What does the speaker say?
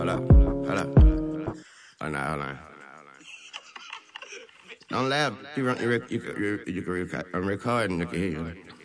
Hold up, hold up. Hold on. Don't laugh. You can record. I'm recording. I can hear you.